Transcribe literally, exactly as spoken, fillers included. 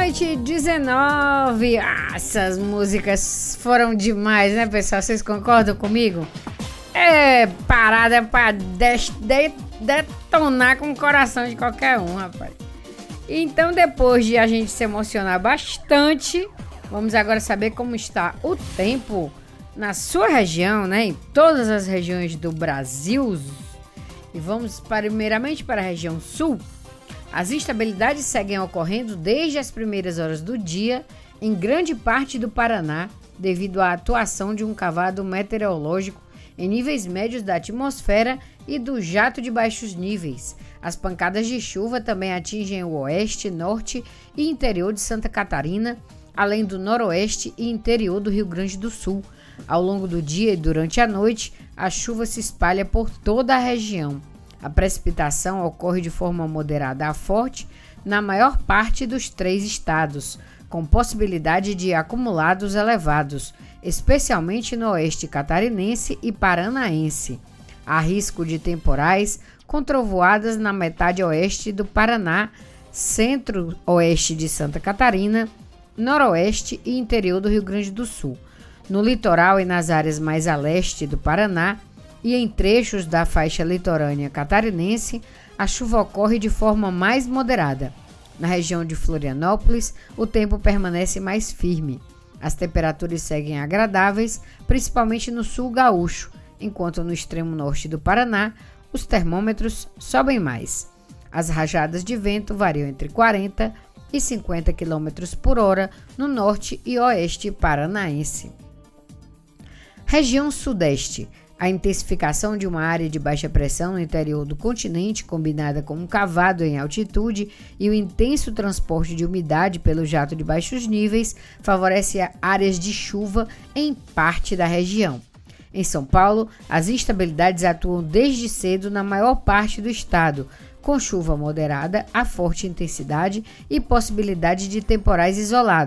meia-noite e dezenove. Ah, essas músicas foram demais, né, pessoal? Vocês concordam comigo? É parada pra des- de- detonar com o coração de qualquer um, rapaz. Então, depois de a gente se emocionar bastante, vamos agora saber como está o tempo na sua região, né? Em todas as regiões do Brasil. E vamos primeiramente para a região sul. As instabilidades seguem ocorrendo desde as primeiras horas do dia em grande parte do Paraná, devido à atuação de um cavado meteorológico em níveis médios da atmosfera e do jato de baixos níveis. As pancadas de chuva também atingem o oeste, norte e interior de Santa Catarina, além do noroeste e interior do Rio Grande do Sul. Ao longo do dia e durante a noite, a chuva se espalha por toda a região. A precipitação ocorre de forma moderada a forte na maior parte dos três estados, com possibilidade de acumulados elevados, especialmente no oeste catarinense e paranaense. Há risco de temporais com trovoadas na metade oeste do Paraná, centro-oeste de Santa Catarina, noroeste e interior do Rio Grande do Sul. No litoral e nas áreas mais a leste do Paraná, e em trechos da faixa litorânea catarinense, a chuva ocorre de forma mais moderada. Na região de Florianópolis, o tempo permanece mais firme. As temperaturas seguem agradáveis, principalmente no sul gaúcho, enquanto no extremo norte do Paraná, os termômetros sobem mais. As rajadas de vento variam entre quarenta e cinquenta quilômetros por hora no norte e oeste paranaense. Região sudeste. A intensificação de uma área de baixa pressão no interior do continente, combinada com um cavado em altitude e o intenso transporte de umidade pelo jato de baixos níveis, favorece áreas de chuva em parte da região. Em São Paulo, as instabilidades atuam desde cedo na maior parte do estado, com chuva moderada a forte intensidade e possibilidade de temporais isolados.